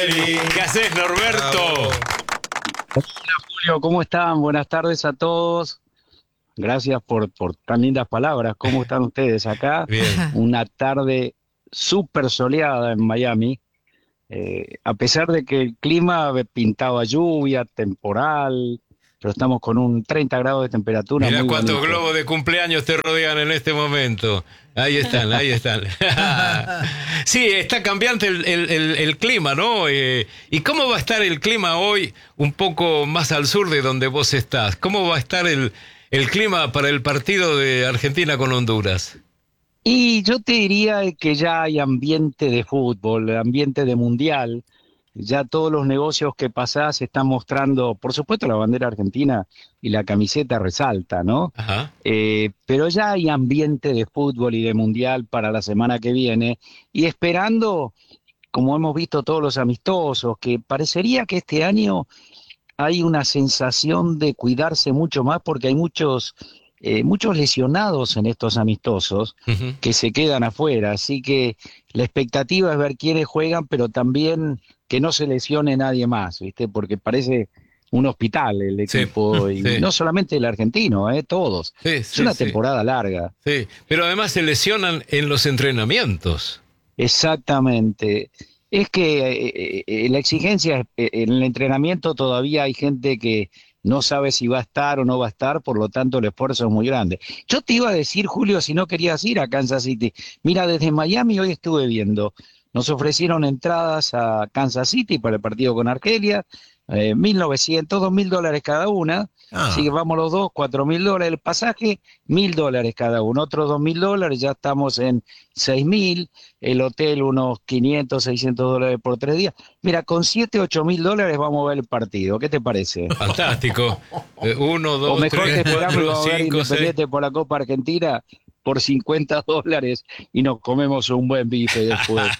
¿Qué haces, Norberto? Hola Julio, ¿cómo están? Buenas tardes a todos. Gracias por tan lindas palabras. ¿Cómo están ustedes acá? Bien. Una tarde súper soleada en Miami. A pesar de que el clima pintaba lluvia, temporal, pero estamos con un 30 grados de temperatura Mirá muy cuántos bonito. globos de cumpleaños te rodean en este momento. Ahí están, ahí están. Sí, está cambiante el clima, ¿no? ¿Y cómo va a estar el clima hoy un poco más al sur de donde vos estás? ¿Cómo va a estar el clima para el partido de Argentina con Honduras? Y yo te diría que ya hay ambiente de fútbol, ambiente de mundial. Ya todos los negocios que pasás están mostrando, por supuesto, la bandera argentina y la camiseta resalta, ¿no? Ajá. Pero ya hay ambiente de fútbol y de mundial para la semana que viene y esperando, como hemos visto todos los amistosos, que parecería que este año hay una sensación de cuidarse mucho más porque hay muchos lesionados en estos amistosos Ujú. que se quedan afuera. Así que la expectativa es ver quiénes juegan, pero también que no se lesione nadie más, ¿viste? Porque parece un hospital el Sí, equipo, y sí, no solamente el argentino, todos. sí, Es sí, una sí, temporada larga. sí. Pero además se lesionan en los entrenamientos. Exactamente. Es que la exigencia, en el entrenamiento todavía hay gente que no sabe si va a estar o no va a estar, por lo tanto el esfuerzo es muy grande. Yo te iba a decir, Julio, si no querías ir a Kansas City. Mira, desde Miami hoy estuve viendo, nos ofrecieron entradas a Kansas City para el partido con Argelia, 1.900, $2.000 cada una. Así que Ah. vamos los dos, $4.000 el pasaje, $1.000 cada uno, otros $2.000, ya estamos en 6.000, el hotel unos 500, $600 por 3 días. Mira, con 7, $8.000 vamos a ver el partido. ¿Qué te parece? Fantástico. Uno, O dos, mejor te tres, esperamos y cuatro, vamos a ver cinco, seis. Independiente por la Copa Argentina por $50 y nos comemos un buen bife después.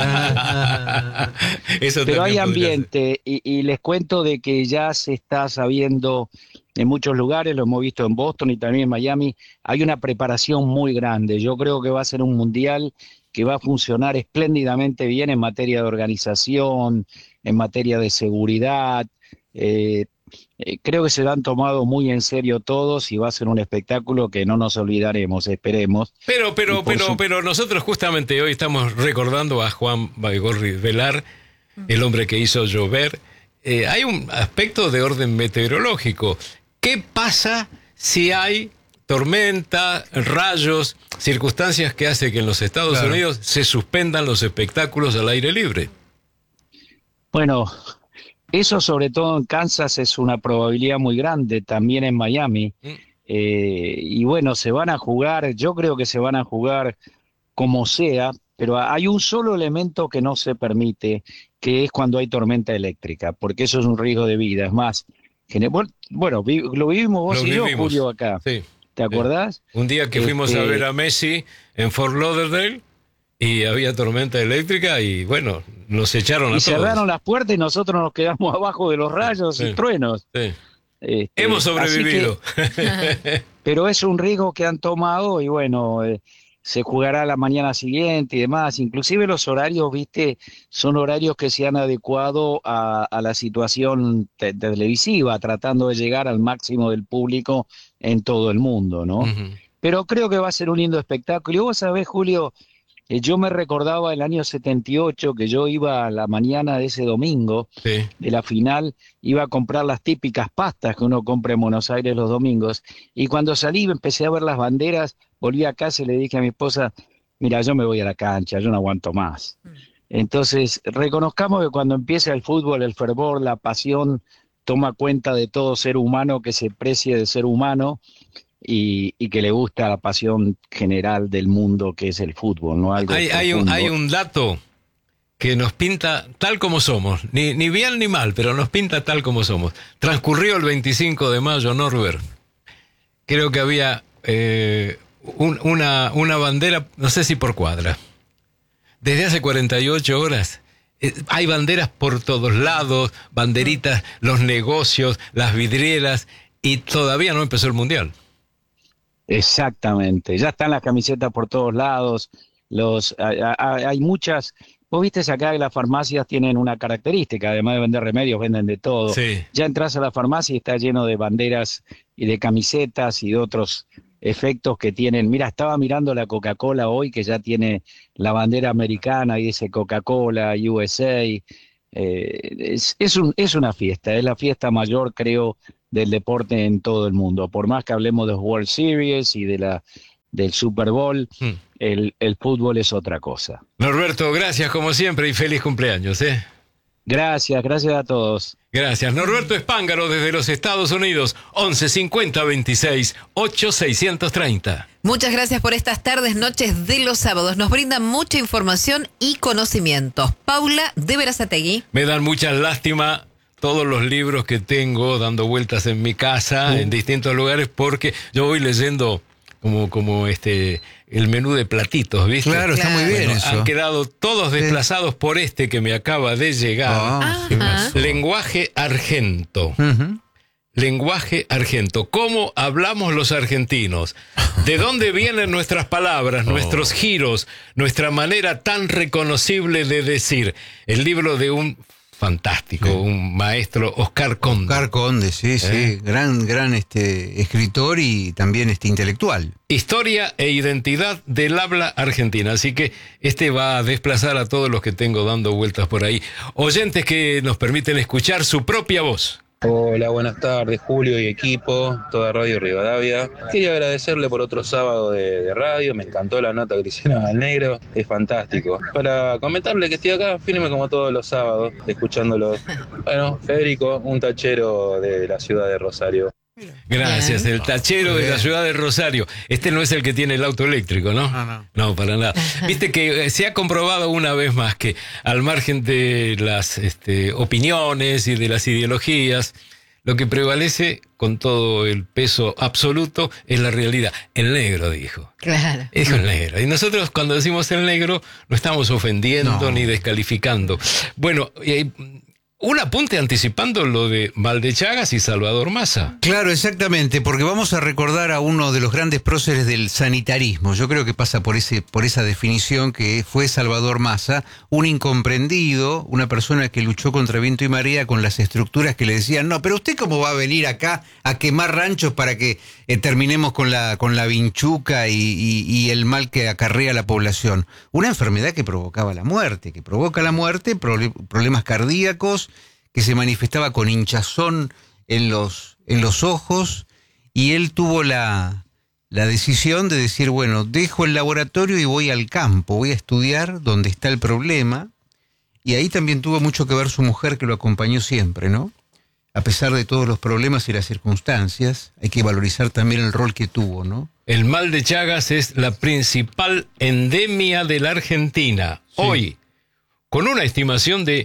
Eso Pero hay también podría ser. ambiente y les cuento de que ya se está sabiendo en muchos lugares, lo hemos visto en Boston y también en Miami, hay una preparación muy grande. Yo creo que va a ser un mundial que va a funcionar espléndidamente bien en materia de organización, en materia de seguridad. Eh, Creo que se lo han tomado muy en serio todos y va a ser un espectáculo que no nos olvidaremos, esperemos. Pero, Y pero, por pero, su pero nosotros justamente hoy estamos recordando a Juan Baigorri Velar, el hombre que hizo llover. Hay un aspecto de orden meteorológico. ¿Qué pasa si hay tormenta, rayos, circunstancias que hacen que en los Estados Claro. Unidos se suspendan los espectáculos al aire libre? Bueno, eso sobre todo en Kansas es una probabilidad muy grande, también en Miami. Mm. Y bueno, se van a jugar, yo creo que se van a jugar como sea, pero hay un solo elemento que no se permite, que es cuando hay tormenta eléctrica, porque eso es un riesgo de vida. Es más, bueno, lo vivimos vos Lo y yo, vivimos, Julio, acá. sí, ¿Te sí. acordás? Un día que fuimos a ver Este, a Messi en Fort Lauderdale y había tormenta eléctrica y bueno, nos echaron y a todos. cerraron las puertas y nosotros nos quedamos abajo de los rayos y Sí, truenos. sí. Hemos Así que sobrevivido. pero es un riesgo que han tomado y bueno, se jugará la mañana siguiente y demás. Inclusive los horarios, viste, son horarios que se han adecuado a la situación televisiva, tratando de llegar al máximo del público en todo el mundo, ¿no? Ujú. Pero creo que va a ser un lindo espectáculo. Y vos sabés, Julio, yo me recordaba el año 78 que yo iba a la mañana de ese domingo Sí. de la final, iba a comprar las típicas pastas que uno compra en Buenos Aires los domingos, y cuando salí empecé a ver las banderas, volví a casa y le dije a mi esposa, mira, yo me voy a la cancha, yo no aguanto más. Entonces, reconozcamos que cuando empieza el fútbol, el fervor, la pasión, toma cuenta de todo ser humano que se precie de ser humano y que le gusta la pasión general del mundo que es el fútbol, ¿no? Algo Hay profundo. un dato que nos pinta tal como somos, ni bien ni mal, pero nos pinta tal como somos. Transcurrió el 25 de mayo, Norbert. Creo que había una bandera, no sé si por cuadra. Desde hace 48 horas hay banderas por todos lados, banderitas, los negocios, las vidrieras, y todavía no empezó el mundial. Exactamente, ya están las camisetas por todos lados, hay muchas. Vos viste acá que las farmacias tienen una característica, además de vender remedios, venden de todo. Sí. Ya entras a la farmacia y está lleno de banderas y de camisetas y de otros efectos que tienen. Mira, estaba mirando la Coca-Cola hoy, que ya tiene la bandera americana y dice Coca-Cola, USA. Es una fiesta, es la fiesta mayor, creo, del deporte en todo el mundo. Por más que hablemos de World Series y del Super Bowl, el fútbol es otra cosa. Norberto, gracias como siempre y feliz cumpleaños, ¿eh? Gracias a todos. Gracias. Norberto Espángaro desde los Estados Unidos, 11 50 26 8 630. Muchas gracias por estas tardes, noches de los sábados. Nos brindan mucha información y conocimientos. Paula de Berazategui. Me dan mucha lástima todos los libros que tengo dando vueltas en mi casa, en distintos lugares, porque yo voy leyendo como el menú de platitos, ¿viste? Claro, está muy bien eso. Han quedado todos desplazados por este que me acaba de llegar. ¿Qué pasó? Lenguaje argento. Lenguaje argento. ¿Cómo hablamos los argentinos? ¿De dónde vienen nuestras palabras, nuestros giros, nuestra manera tan reconocible de decir? El libro de un fantástico, un maestro, Oscar Conde. Oscar Conde, sí. Gran escritor y también intelectual. Historia e identidad del habla argentina. Así que va a desplazar a todos los que tengo dando vueltas por ahí. Oyentes que nos permiten escuchar su propia voz. Hola, buenas tardes, Julio y equipo, toda Radio Rivadavia. Quería agradecerle por otro sábado de radio, me encantó la nota que le hicieron al negro, es fantástico. Para comentarle que estoy acá, firme como todos los sábados, escuchándolo. Bueno, Federico, un tachero de la ciudad de Rosario. Gracias, el tachero de la ciudad de Rosario. Este no es el que tiene el auto eléctrico, ¿no? No, para nada. Viste que se ha comprobado una vez más que al margen de las opiniones y de las ideologías, lo que prevalece con todo el peso absoluto es la realidad. El negro dijo. Claro. Dijo el negro. Y nosotros cuando decimos el negro no estamos ofendiendo ni descalificando. Bueno, un apunte anticipando lo de Valdechagas y Salvador Massa. Claro, exactamente, porque vamos a recordar a uno de los grandes próceres del sanitarismo. Yo creo que pasa por esa definición, que fue Salvador Massa, un incomprendido, una persona que luchó contra viento y marea con las estructuras que le decían, no, pero usted cómo va a venir acá a quemar ranchos para que terminemos con la vinchuca y el mal que acarrea la población. Una enfermedad que provocaba la muerte, que provoca la muerte, problemas cardíacos, que se manifestaba con hinchazón en los ojos, y él tuvo la decisión de decir, bueno, dejo el laboratorio y voy al campo, voy a estudiar dónde está el problema, y ahí también tuvo mucho que ver su mujer, que lo acompañó siempre, ¿no? A pesar de todos los problemas y las circunstancias, hay que valorizar también el rol que tuvo, ¿no? El mal de Chagas es la principal endemia de la Argentina. Sí. Hoy, con una estimación de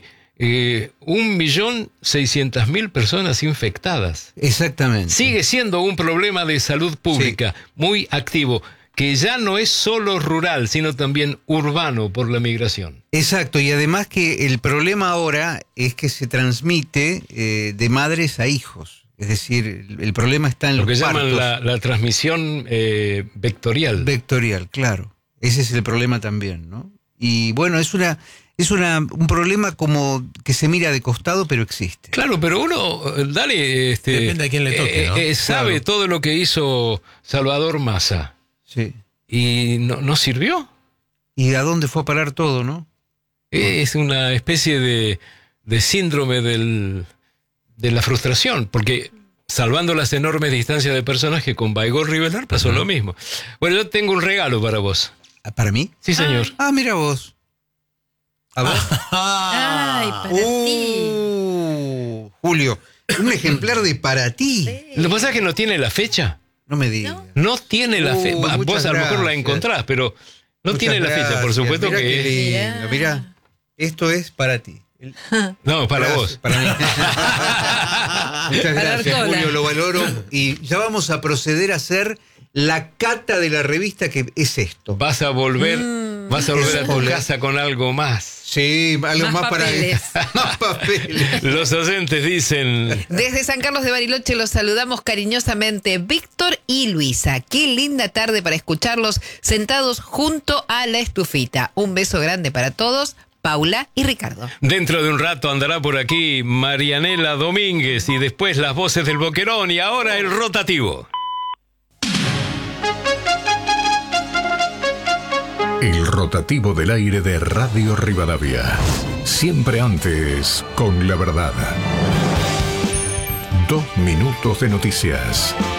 1.600.000 personas infectadas. Exactamente. Sigue siendo un problema de salud pública muy activo, que ya no es solo rural, sino también urbano por la migración. Exacto, y además que el problema ahora es que se transmite de madres a hijos. Es decir, el problema está en lo que los partos. Llaman la transmisión vectorial. Vectorial, claro. Ese es el problema también, ¿no? Y bueno, es un problema como que se mira de costado, pero existe. Claro, pero uno, depende a quién le toque, ¿no? Sabe Claro. todo lo que hizo Salvador Massa. Sí. ¿Y no sirvió? ¿Y a dónde fue a parar todo, no? Es una especie de síndrome de la frustración, porque salvando las enormes distancias de personas, que con Baigorri Rivelar pasó lo mismo. Bueno, yo tengo un regalo para vos. ¿Para mí? Sí, señor. Ah, mira vos. A ver. Ay, para ti. Julio, un ejemplar de para ti. Sí. Lo que pasa es que no tiene la fecha. No me digas. No tiene la fecha. Vos muchas a lo mejor la gracias. encontrás, pero no Muchas tiene la fecha, por gracias. supuesto. Mirá Que qué es... lindo. Mirá, esto es para ti. No, para vos. Para mí. Muchas Para gracias, Arcola. Julio, lo valoro. Y ya vamos a proceder a hacer la cata de la revista, que es esto. Vas a volver a tu Hola. casa con algo más. Sí, algo Más más para papeles. más papeles. Los oyentes dicen... Desde San Carlos de Bariloche los saludamos cariñosamente Víctor y Luisa. Qué linda tarde para escucharlos sentados junto a la estufita. Un beso grande para todos. Paula y Ricardo. Dentro de un rato andará por aquí Marianela Domínguez y después las voces del Boquerón y ahora el rotativo. El rotativo del aire de Radio Rivadavia. Siempre antes con la verdad. 2 minutos de noticias.